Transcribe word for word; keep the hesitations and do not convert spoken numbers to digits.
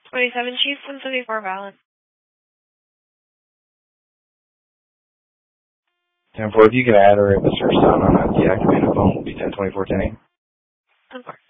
twenty-seven Chief, one seventy-four valid. ten four, if you could add or if a search sound on a deactivated phone, would be ten twenty-four ten eight. ten four.